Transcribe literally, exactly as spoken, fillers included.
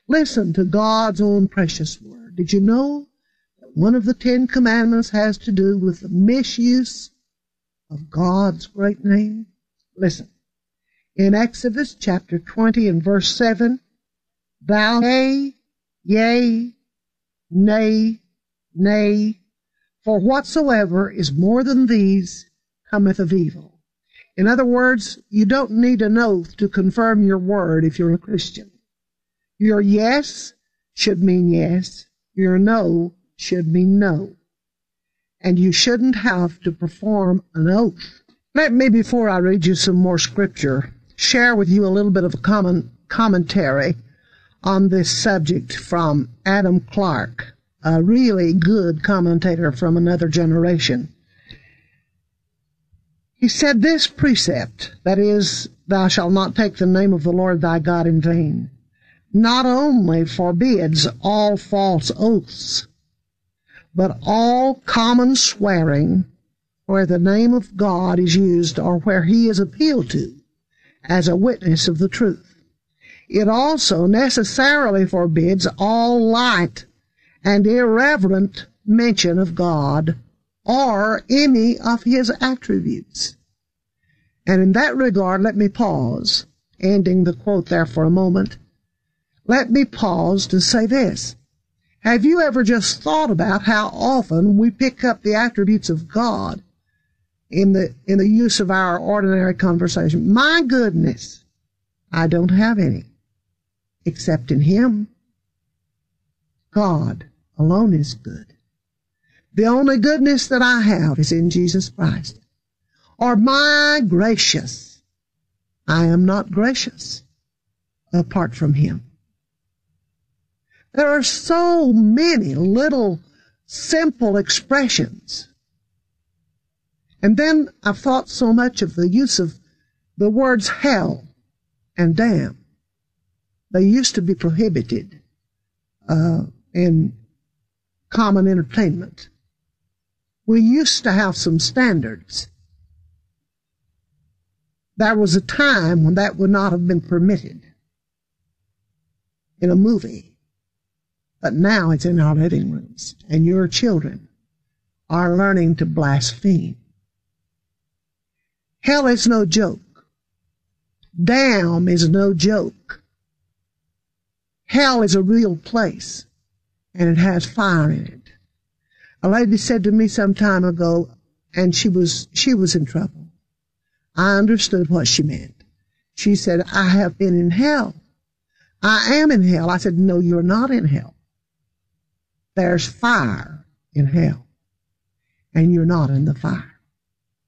Listen to God's own precious word. Did you know that one of the Ten Commandments has to do with the misuse of God's great name? Listen. In Exodus chapter twenty and verse seven, thou nay, yea, nay, nay, for whatsoever is more than these cometh of evil. In other words, you don't need an oath to confirm your word if you're a Christian. Your yes should mean yes. Your no should mean no. And you shouldn't have to perform an oath. Let me, before I read you some more scripture, share with you a little bit of a common commentary on this subject from Adam Clarke, a really good commentator from another generation. He said this precept, that is, thou shalt not take the name of the Lord thy God in vain, not only forbids all false oaths, but all common swearing where the name of God is used or where he is appealed to as a witness of the truth. It also necessarily forbids all light and irreverent mention of God or any of his attributes. And in that regard, let me pause, ending the quote there for a moment. Let me pause to say this. Have you ever just thought about how often we pick up the attributes of God in the in the use of our ordinary conversation? My goodness, I don't have any, except in him. God alone is good. The only goodness that I have is in Jesus Christ. Or my gracious, I am not gracious apart from him. There are so many little simple expressions. And then I've thought so much of the use of the words hell and damn. They used to be prohibited uh, in common entertainment. We used to have some standards. There was a time when that would not have been permitted in a movie. But now it's in our living rooms, and your children are learning to blaspheme. Hell is no joke. Damn is no joke. Hell is a real place, and it has fire in it. A lady said to me some time ago, and she was she was in trouble. I understood what she meant. She said, I have been in hell. I am in hell. I said, no, you're not in hell. There's fire in hell, and you're not in the fire.